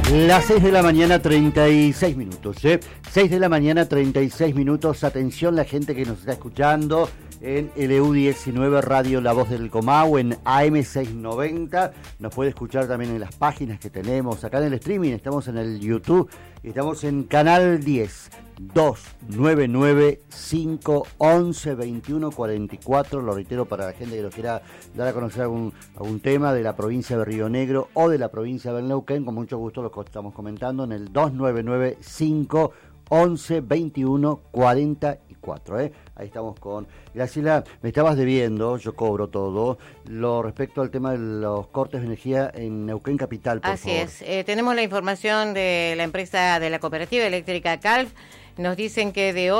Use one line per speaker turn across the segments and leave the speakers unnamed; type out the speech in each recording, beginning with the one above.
Las 6 de la mañana, 36 minutos. 6 de la mañana, 36 minutos. Atención la gente que nos está escuchando en LU19 Radio La Voz del Comahue, en AM690. Nos puede escuchar también en las páginas que tenemos acá en el streaming. Estamos en el YouTube. Estamos en Canal 10. 299 511 21 44. Lo reitero para la gente que nos quiera dar a conocer algún tema de la provincia de Río Negro o de la provincia de Neuquén. Con mucho gusto lo estamos comentando en el 299 511 21 44. Ahí estamos con Graciela. Me estabas debiendo, yo cobro todo, lo respecto al tema de los cortes de energía en Neuquén Capital, por favor.
Así es. Tenemos la información de la empresa de la cooperativa eléctrica Calf. Nos dicen que de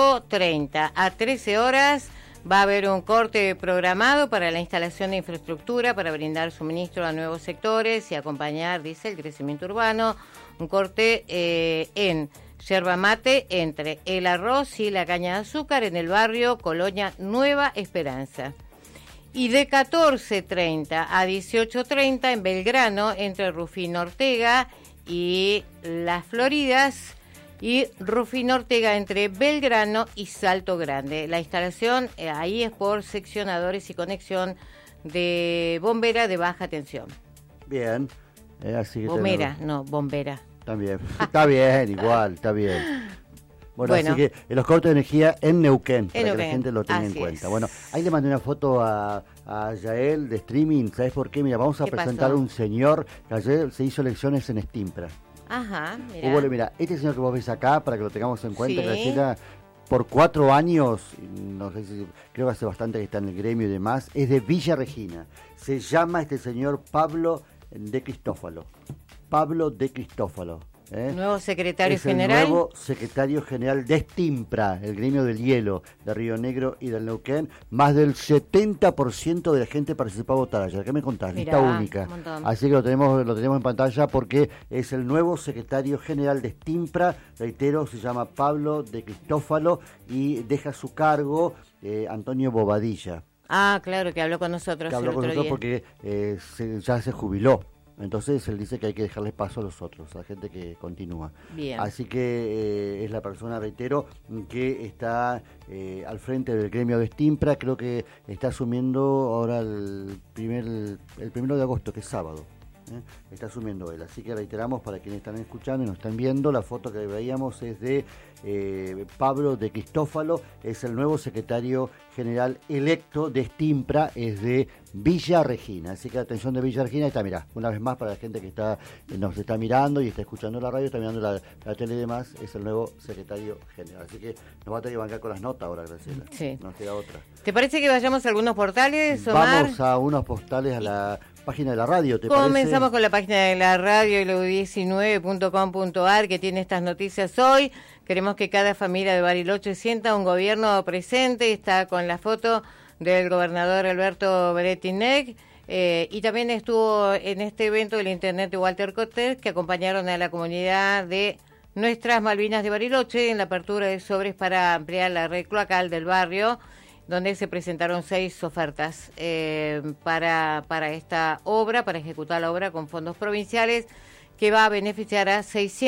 8:30 a 13 horas va a haber un corte programado para la instalación de infraestructura para brindar suministro a nuevos sectores y acompañar, dice, el crecimiento urbano. Un corte en yerba mate entre el arroz y la caña de azúcar en el barrio Colonia Nueva Esperanza. Y de 14:30 a 18:30 en Belgrano entre Rufino Ortega y Las Floridas, y Rufino Ortega entre Belgrano y Salto Grande. La instalación ahí es por seccionadores y conexión de bombera de baja tensión.
Bien. Así que
bombera, no, bombera.
También. Está bien, igual, está bien. Bueno, así que los cortes de energía en Neuquén, para que la gente lo tenga en cuenta. Bueno, ahí le mandé una foto a Yael de streaming. ¿Sabes por qué? Mira, vamos a presentar a un señor que ayer se hizo elecciones en Stimpra.
Ajá, mira.
Mira, este señor que vos ves acá, para que lo tengamos en cuenta, Graciela, por 4 años, no sé si, creo que hace bastante que está en el gremio y demás, es de Villa Regina. Se llama este señor Pablo de Cristófalo. Pablo de Cristófalo.
Nuevo secretario general.
El nuevo secretario general de Stimpra, el gremio del hielo de Río Negro y del Neuquén. Más del 70% de la gente participó a votar ayer. ¿Qué me contás? Lista única. Así que lo tenemos en pantalla porque es el nuevo secretario general de Stimpra. Reitero, se llama Pablo de Cristófalo y deja su cargo Antonio Bobadilla.
Ah, claro, que habló con nosotros.
Que habló con nosotros porque ya se jubiló. Entonces él dice que hay que dejarle paso a los otros, a la gente que continúa.
Bien.
Así que es la persona, reitero, que está al frente del gremio de Stimpra. Creo que está asumiendo ahora el 1 de agosto, que es sábado. Está asumiendo él. Así que reiteramos para quienes están escuchando y nos están viendo, la foto que veíamos es de Pablo de Cristófalo, es el nuevo secretario general electo de Stimpra, es de Villa Regina. Así que atención de Villa Regina, está, mirá, una vez más para la gente que nos está mirando y está escuchando la radio, está mirando la tele y demás, es el nuevo secretario general. Así que nos va a tener que bancar con las notas ahora, Graciela.
Sí.
Nos queda otra.
¿Te parece que vayamos a algunos portales, Omar?
Vamos a unos postales a la página de la radio, ¿te parece?
Comenzamos con la página de la radio, lu19.com.ar, que tiene estas noticias hoy. Queremos que cada familia de Bariloche sienta un gobierno presente. Está con la foto del gobernador Alberto Beretinec. Y también estuvo en este evento el intendente Walter Cortés, que acompañaron a la comunidad de Nuestras Malvinas de Bariloche en la apertura de sobres para ampliar la red cloacal del barrio, donde se presentaron 6 ofertas para esta obra, para ejecutar la obra con fondos provinciales, que va a beneficiar a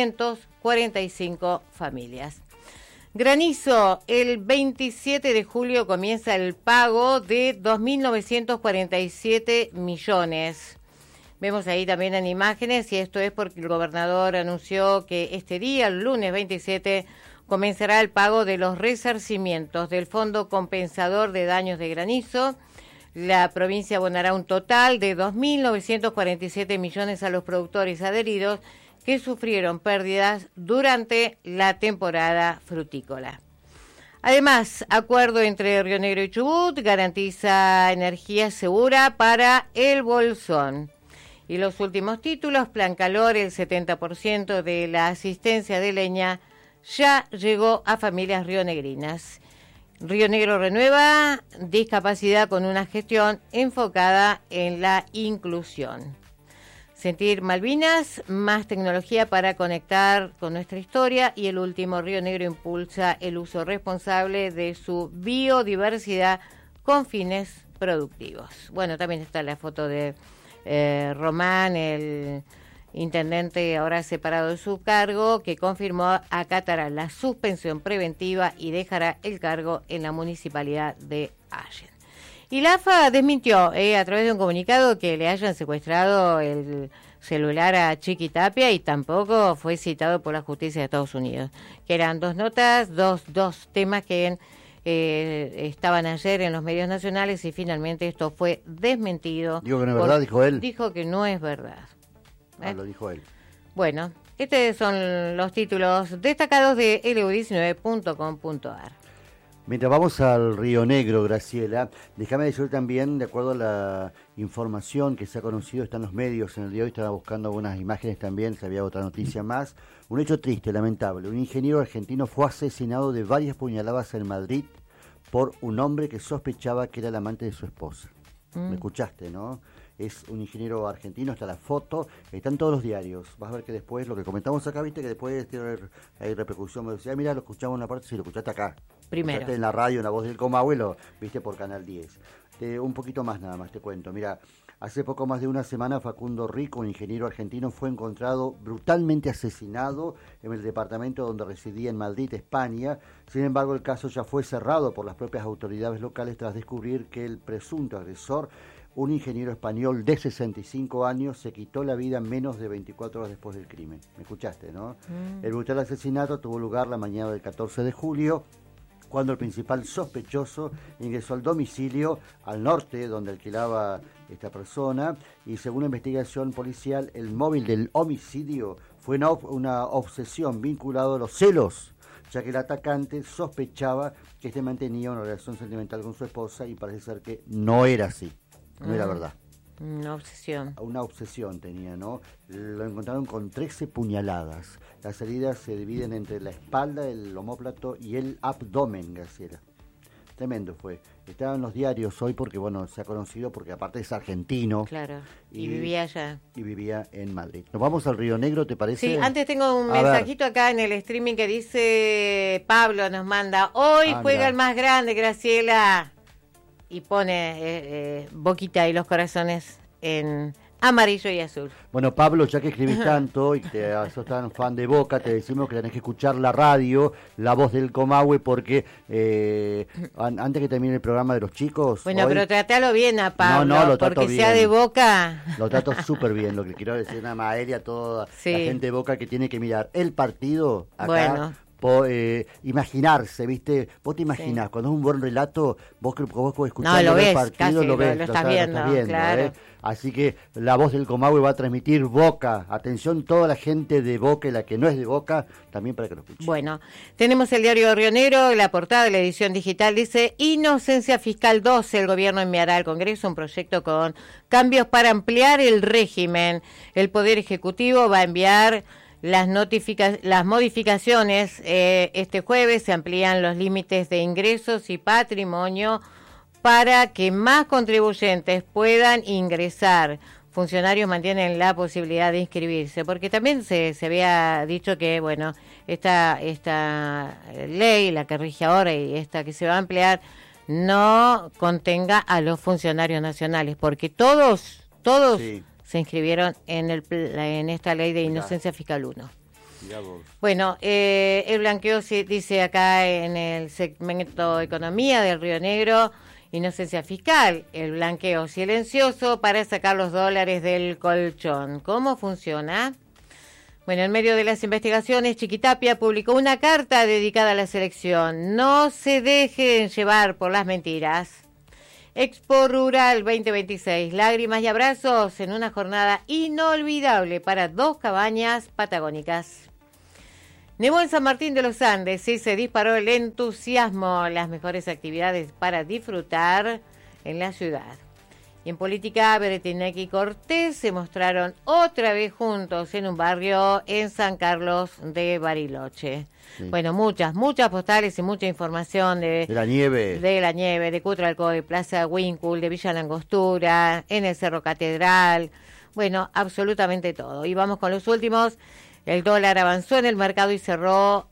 645 familias. Granizo, el 27 de julio comienza el pago de 2.947 millones. Vemos ahí también en imágenes, y esto es porque el gobernador anunció que este día, el lunes 27, comenzará el pago de los resarcimientos del Fondo Compensador de Daños de Granizo. La provincia abonará un total de 2.947 millones a los productores adheridos que sufrieron pérdidas durante la temporada frutícola. Además, acuerdo entre Río Negro y Chubut garantiza energía segura para el Bolsón. Y los últimos títulos: Plan Calor, el 70% de la asistencia de leña ya llegó a familias rionegrinas. Río Negro renueva discapacidad con una gestión enfocada en la inclusión. Sentir Malvinas, más tecnología para conectar con nuestra historia. Y el último, Río Negro impulsa el uso responsable de su biodiversidad con fines productivos. Bueno, también está la foto de Román, el intendente ahora separado de su cargo, que confirmó acatará la suspensión preventiva y dejará el cargo en la municipalidad de Allen. Y la AFA desmintió a través de un comunicado que le hayan secuestrado el celular a Chiqui Tapia y tampoco fue citado por la justicia de Estados Unidos, que eran dos notas, dos temas que estaban ayer en los medios nacionales y finalmente esto fue desmentido.
Digo que no es verdad, dijo él.
Dijo que no es verdad.
Lo dijo él.
Bueno, estos son los títulos destacados de lu19.com.ar.
Mientras vamos al Río Negro, Graciela, déjame decir también, de acuerdo a la información que se ha conocido, están los medios en el día de hoy, estaba buscando algunas imágenes también, si había otra noticia más. Un hecho triste, lamentable. Un ingeniero argentino fue asesinado de varias puñaladas en Madrid por un hombre que sospechaba que era el amante de su esposa. ¿Me escuchaste, no? Es un ingeniero argentino, está la foto, está en todos los diarios. Vas a ver que después, lo que comentamos acá, viste que después hay repercusión. Me decía, mira, lo escuchamos en una parte, si lo escuchaste acá.
Primero.
Escuchaste en la radio, en La Voz del Comahue, lo viste por Canal 10. Un poquito más nada más, te cuento. Mira, hace poco más de una semana, Facundo Rico, un ingeniero argentino, fue encontrado brutalmente asesinado en el departamento donde residía en Madrid, España. Sin embargo, el caso ya fue cerrado por las propias autoridades locales tras descubrir que el presunto agresor, un ingeniero español de 65 años, se quitó la vida menos de 24 horas después del crimen. ¿Me escuchaste, no? El brutal asesinato tuvo lugar la mañana del 14 de julio, cuando el principal sospechoso ingresó al domicilio al norte, donde alquilaba esta persona, y según la investigación policial, el móvil del homicidio fue una obsesión vinculada a los celos, ya que el atacante sospechaba que este mantenía una relación sentimental con su esposa y parece ser que no era así. No era verdad.
Una obsesión.
Una obsesión tenía, ¿no? Lo encontraron con 13 puñaladas. Las heridas se dividen entre la espalda, el omóplato y el abdomen, Graciela. Tremendo fue. Estaba en los diarios hoy porque, bueno, se ha conocido porque aparte es argentino.
Claro, y vivía allá.
Y vivía en Madrid. Nos vamos al Río Negro, ¿te parece?
Sí, antes tengo un mensajito acá en el streaming que dice, Pablo nos manda, hoy juega el más grande, Graciela. Y pone boquita y los corazones en amarillo y azul.
Bueno, Pablo, ya que escribís tanto y sos tan fan de Boca, te decimos que tenés que escuchar la radio, La Voz del Comahue, porque antes que termine el programa de los chicos...
Bueno,
hoy...
pero tratalo bien a Pablo,
no, lo trato
porque
bien.
sea de Boca...
Lo trato súper bien, lo que quiero decir, una aérea a toda la gente de Boca que tiene que mirar el partido acá...
Bueno.
Imaginarse, ¿viste? Vos te imaginás, cuando es un buen relato, vos escuchando
lo ves,
el partido,
casi,
lo ves,
lo estás viendo, claro.
Así que La Voz del Comahue va a transmitir Boca. Atención, toda la gente de Boca y la que no es de Boca, también para que lo escuchen.
Bueno, tenemos el diario Río Negro, la portada de la edición digital dice, Inocencia Fiscal 12, el gobierno enviará al Congreso un proyecto con cambios para ampliar el régimen. El Poder Ejecutivo va a enviar... Las modificaciones este jueves, se amplían los límites de ingresos y patrimonio para que más contribuyentes puedan ingresar. Funcionarios mantienen la posibilidad de inscribirse, porque también se había dicho que, bueno, esta ley, la que rige ahora y esta que se va a ampliar, no contenga a los funcionarios nacionales, porque todos... Sí. Se inscribieron en esta ley de inocencia fiscal 1. Bueno, el blanqueo dice acá en el segmento Economía del Río Negro, inocencia fiscal, el blanqueo silencioso para sacar los dólares del colchón. ¿Cómo funciona? Bueno, en medio de las investigaciones, Chiqui Tapia publicó una carta dedicada a la selección. No se dejen llevar por las mentiras. Expo Rural 2026, lágrimas y abrazos en una jornada inolvidable para 2 cabañas patagónicas. Nevó en San Martín de los Andes y se disparó el entusiasmo, las mejores actividades para disfrutar en la ciudad. Y en política, Beretinec y Cortés se mostraron otra vez juntos en un barrio en San Carlos de Bariloche. Sí. Bueno, muchas postales y mucha información de
la nieve.
De la nieve, de Cutralcoy, Plaza Winkle, de Villa Langostura, en el Cerro Catedral. Bueno, absolutamente todo. Y vamos con los últimos. El dólar avanzó en el mercado y cerró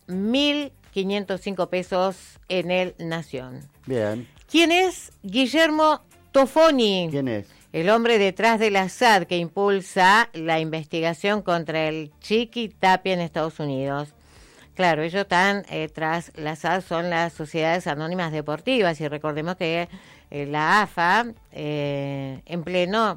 1.505 pesos en el Nación.
Bien.
¿Quién es Guillermo Tofoni?
¿Quién es?
el hombre detrás de la SAD que impulsa la investigación contra el Chiqui Tapia en Estados Unidos. Claro, ellos están tras la SAD, son las Sociedades Anónimas Deportivas, y recordemos que la AFA en pleno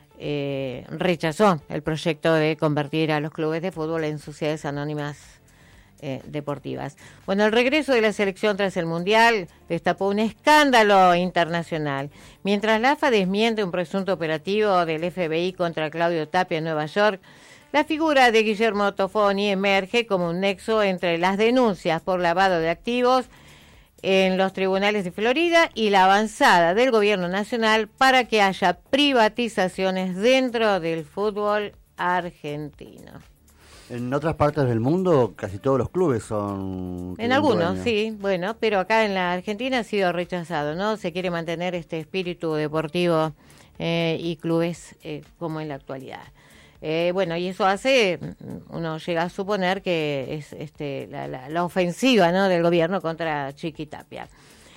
rechazó el proyecto de convertir a los clubes de fútbol en sociedades anónimas deportivas. Bueno, el regreso de la selección tras el Mundial destapó un escándalo internacional. Mientras la AFA desmiente un presunto operativo del FBI contra Claudio Tapia en Nueva York, la figura de Guillermo Tofoni emerge como un nexo entre las denuncias por lavado de activos en los tribunales de Florida y la avanzada del gobierno nacional para que haya privatizaciones dentro del fútbol argentino.
En otras partes del mundo casi todos los clubes son...
En algunos, sí, bueno, pero acá en la Argentina ha sido rechazado, ¿no? Se quiere mantener este espíritu deportivo y clubes como en la actualidad. Bueno, y eso hace, uno llega a suponer que es la ofensiva, ¿no?, del gobierno contra Chiqui Tapia.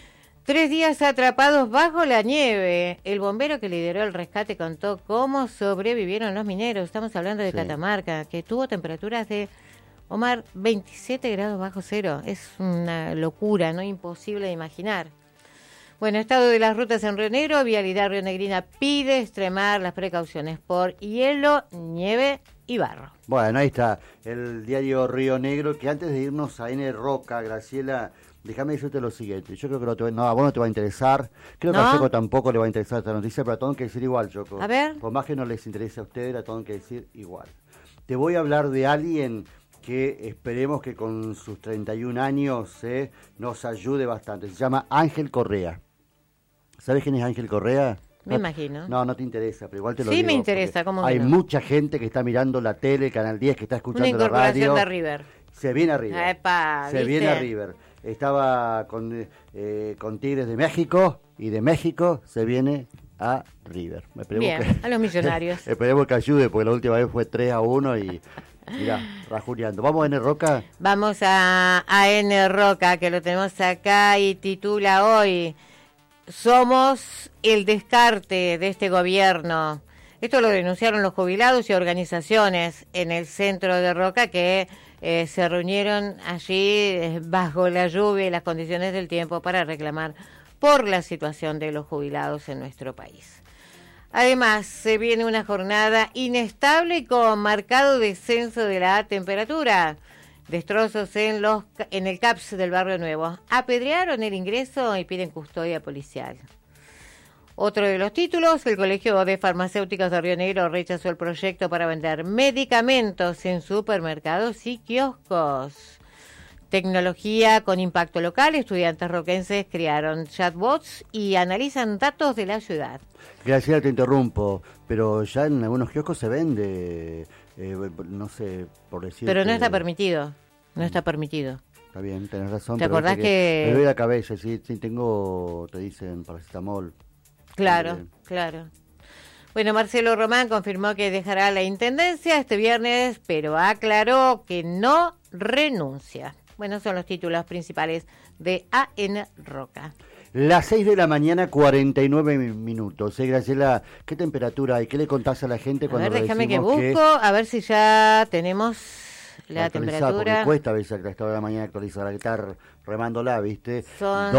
3 días atrapados bajo la nieve. El bombero que lideró el rescate contó cómo sobrevivieron los mineros. Estamos hablando de Catamarca, que tuvo temperaturas de, Omar, 27 grados bajo cero. Es una locura, ¿no? Imposible de imaginar. Bueno, estado de las rutas en Río Negro. Vialidad rionegrina pide extremar las precauciones por hielo, nieve y barro.
Bueno, ahí está el diario Río Negro, que antes de irnos a N. Roca, Graciela, déjame decirte lo siguiente. Yo creo que a vos no te va a interesar. Creo que a Choco tampoco le va a interesar esta noticia, pero la tengo que decir igual, Choco.
A ver.
Por más que no les interese a ustedes, la tengo que decir igual. Te voy a hablar de alguien que esperemos que con sus 31 años nos ayude bastante. Se llama Ángel Correa. ¿Sabes quién es Ángel Correa?
Me imagino.
No te interesa, pero igual te lo digo.
Sí me interesa, ¿cómo
hay
no?
mucha gente que está mirando la tele, Canal 10, que está escuchando la radio.
Una incorporación de River.
Se viene a River.
Epa,
se
¿viste?
viene a River. Estaba con Tigres de México, y de México se viene a River.
Bien, a los millonarios.
Esperemos que ayude, porque la última vez fue 3-1 y... Mirá, rajuneando. ¿Vamos a N. Roca?
Vamos a N. Roca, que lo tenemos acá y titula hoy: somos el descarte de este gobierno. Esto lo denunciaron los jubilados y organizaciones en el centro de Roca, que se reunieron allí bajo la lluvia y las condiciones del tiempo para reclamar por la situación de los jubilados en nuestro país. Además, se viene una jornada inestable y con marcado descenso de la temperatura. Destrozos en el CAPS del Barrio Nuevo. Apedrearon el ingreso y piden custodia policial. Otro de los títulos: el Colegio de Farmacéuticos de Río Negro rechazó el proyecto para vender medicamentos en supermercados y kioscos. Tecnología con impacto local. Estudiantes roquenses crearon chatbots y analizan datos de la ciudad.
Graciela, te interrumpo, pero ya en algunos kioscos se vende, no sé, por decir.
Pero no está permitido, no está permitido.
Está bien, tenés razón.
¿Te acordás que...?
Me duele la cabeza, sí, tengo, te dicen paracetamol.
Claro, claro. Bueno, Marcelo Román confirmó que dejará la intendencia este viernes, pero aclaró que no renuncia. Bueno, son los títulos principales de AN Roca.
Las 6 de la mañana, 49 minutos. Graciela, ¿qué temperatura hay? ¿Qué le contás a la gente cuando le decimos que...
A ver, déjame que busco, a ver si ya tenemos la temperatura.
Porque cuesta a veces a esta hora de la mañana actualizar, hay que estar remándola, ¿viste?
Son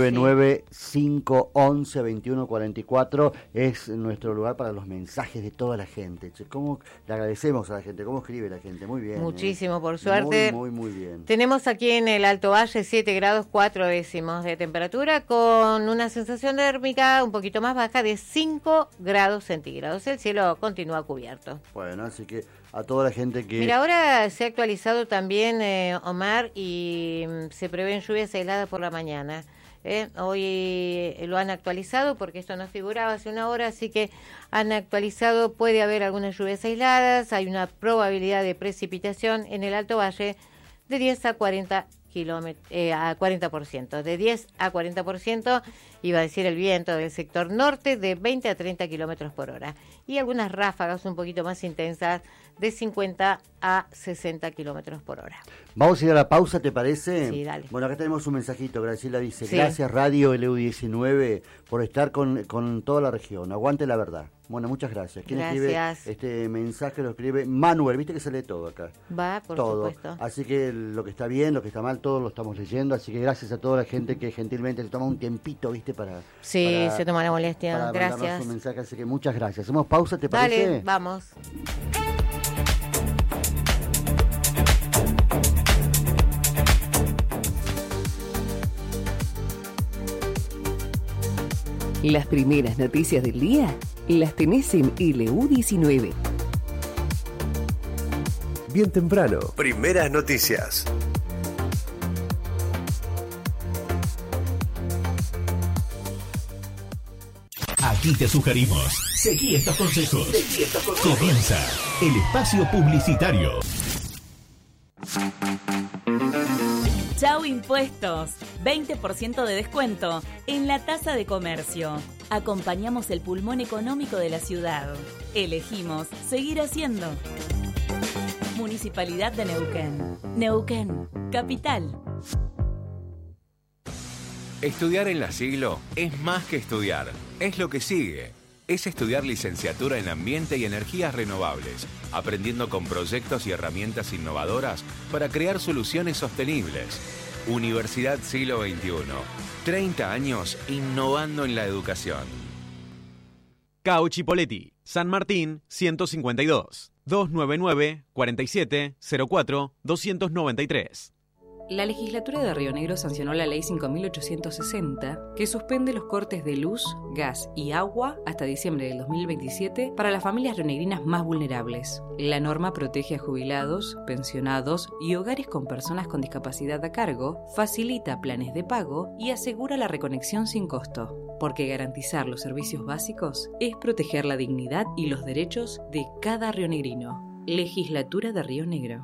299-511-2144 es nuestro lugar para los mensajes de toda la gente. ¿Cómo le agradecemos a la gente? ¿Cómo escribe la gente? Muy bien.
Muchísimo, por suerte.
Muy bien.
Tenemos aquí en el Alto Valle 7 grados 4 décimos de temperatura, con una sensación térmica un poquito más baja de 5 grados centígrados. El cielo continúa cubierto.
Bueno, así que a toda la gente que...
Mira, ahora se ha actualizado también, Omar, y se prevén lluvias aisladas por la mañana. Hoy lo han actualizado porque esto no figuraba hace una hora, así que han actualizado, puede haber algunas lluvias aisladas, hay una probabilidad de precipitación en el Alto Valle de 10 a 40%, de 10 a 40%, iba a decir el viento del sector norte de 20 a 30 kilómetros por hora, y algunas ráfagas un poquito más intensas de 50 a 60 kilómetros por hora.
Vamos a ir a la pausa, ¿te parece?
Sí, dale.
Bueno, acá tenemos un mensajito. Graciela dice,
Sí.
Gracias Radio LU19 por estar con toda la región. Aguante la verdad. Bueno, muchas gracias. ¿Quién
Gracias.
escribe este mensaje? Lo escribe Manuel. Viste que se lee todo acá.
Va, por
todo.
supuesto.
Así que lo que está bien, lo que está mal, todo lo estamos leyendo. Así que gracias a toda la gente que gentilmente se toma un tiempito, ¿viste?
Sí, se toma la molestia.
Para mandarnos
Gracias.
un mensaje. Así que muchas gracias. ¿Hacemos pausa, te
Dale,
parece?
vamos.
Las primeras noticias del día las tenés en LU19.
Bien temprano, primeras noticias.
Aquí te sugerimos. Seguí estos consejos. Comienza el espacio publicitario.
Chau Impuestos, 20% de descuento en la tasa de comercio. Acompañamos el pulmón económico de la ciudad. Elegimos seguir haciendo. Municipalidad de Neuquén. Neuquén, capital.
Estudiar en La Siglo es más que estudiar, es lo que sigue. Es estudiar licenciatura en Ambiente y Energías Renovables, aprendiendo con proyectos y herramientas innovadoras para crear soluciones sostenibles. Universidad Siglo XXI, 30 años innovando en la educación.
Cao Chipoleti, San Martín 152, 299-4704-293.
La legislatura de Río Negro sancionó la Ley 5.860, que suspende los cortes de luz, gas y agua hasta diciembre del 2027 para las familias rionegrinas más vulnerables. La norma protege a jubilados, pensionados y hogares con personas con discapacidad a cargo, facilita planes de pago y asegura la reconexión sin costo, porque garantizar los servicios básicos es proteger la dignidad y los derechos de cada rionegrino. Legislatura de Río Negro.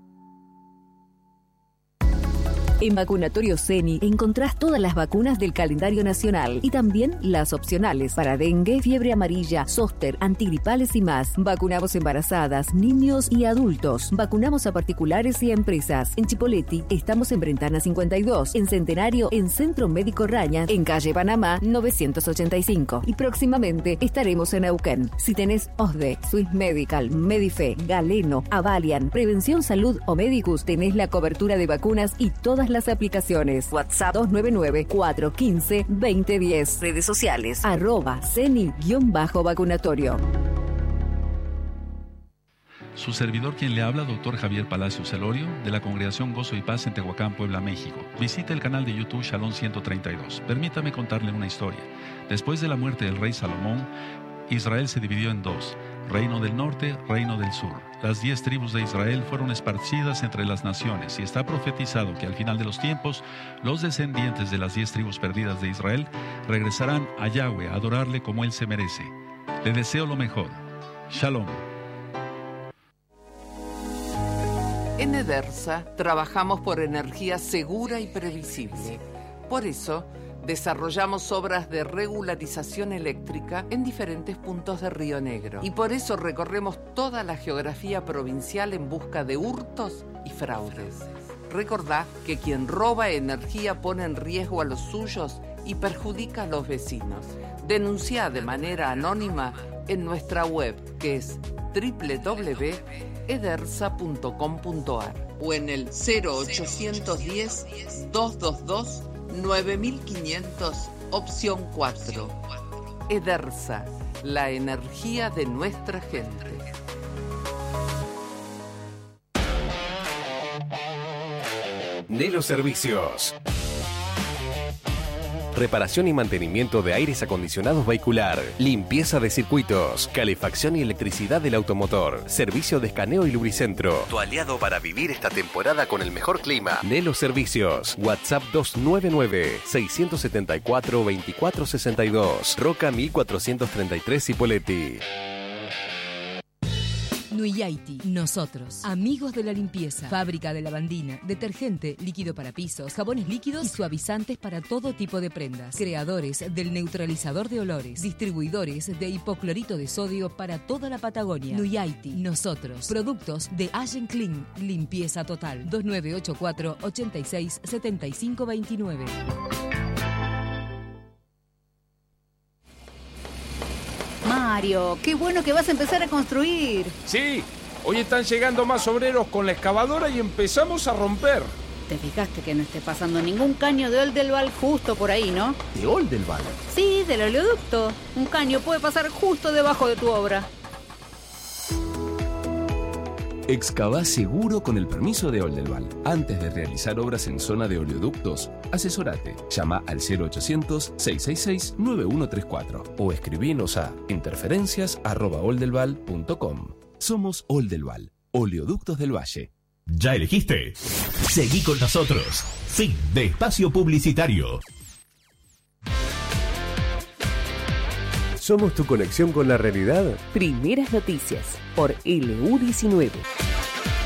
En Vacunatorio CENI encontrás todas las vacunas del calendario nacional y también las opcionales para dengue, fiebre amarilla, zóster, antigripales y más. Vacunamos embarazadas, niños y adultos. Vacunamos a particulares y a empresas. En Chipoleti estamos en Brentana 52, en Centenario en Centro Médico Raña, en calle Panamá 985 y próximamente estaremos en Neuquén. Si tenés OSDE, Swiss Medical, Medife, Galeno, Avalian, Prevención Salud o Medicus, tenés la cobertura de vacunas y todas las aplicaciones. WhatsApp 299-415-2010. Redes sociales @CENI_vacunatorio.
Su servidor quien le habla, doctor Javier Palacio Celorio, de la Congregación Gozo y Paz en Tehuacán, Puebla, México. Visite el canal de YouTube Shalom 132. Permítame contarle una historia. Después de la muerte del rey Salomón, Israel se dividió en dos: Reino del Norte, Reino del Sur. Las 10 tribus de Israel fueron esparcidas entre las naciones y está profetizado que al final de los tiempos, los descendientes de las 10 tribus perdidas de Israel regresarán a Yahweh a adorarle como Él se merece. Le deseo lo mejor. Shalom.
En Edersa trabajamos por energía segura y previsible. Por eso, desarrollamos obras de regularización eléctrica en diferentes puntos de Río Negro. Y por eso recorremos toda la geografía provincial en busca de hurtos y fraudes. Recordá que quien roba energía pone en riesgo a los suyos y perjudica a los vecinos. Denunciá de manera anónima en nuestra web, que es www.edersa.com.ar o en el 0810-222-9500, opción 4. Edersa, la energía de nuestra gente.
Nelo Servicios. Reparación y mantenimiento de aires acondicionados vehicular, limpieza de circuitos, calefacción y electricidad del automotor, servicio de escaneo y lubricentro. Tu aliado para vivir esta temporada con el mejor clima. Nelo Servicios. WhatsApp 299-674-2462. Roca 1433 Cipolletti.
Nuyaiti, nosotros, amigos de la limpieza, fábrica de lavandina, detergente, líquido para pisos, jabones líquidos y suavizantes para todo tipo de prendas. Creadores del neutralizador de olores, distribuidores de hipoclorito de sodio para toda la Patagonia. Nuyaiti, nosotros, productos de Allen Clean, limpieza total. 2984 86 75 29.
Mario, qué bueno que vas a empezar a construir.
Sí, hoy están llegando más obreros con la excavadora y empezamos a romper.
Te fijaste que no esté pasando ningún caño de Oldelval justo por ahí, ¿no?
¿De Oldelval?
Sí, del oleoducto. Un caño puede pasar justo debajo de tu obra.
Excavá seguro con el permiso de Oldelval. Antes de realizar obras en zona de oleoductos, asesorate. Llama al 0800-666-9134 o escribinos a interferencias@oldelval.com. Somos Oldelval, Oleoductos del Valle.
¿Ya elegiste? Seguí con nosotros. Fin de espacio publicitario.
¿Somos tu conexión con la realidad?
Primeras noticias por LU19.